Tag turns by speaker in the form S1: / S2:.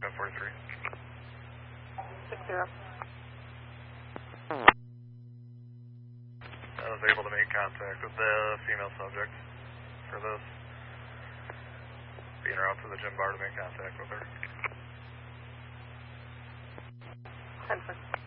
S1: 43.
S2: 60.
S1: I was able to make contact with the female subject for this. Being her out to the gym bar to make contact with her.
S2: 10-4.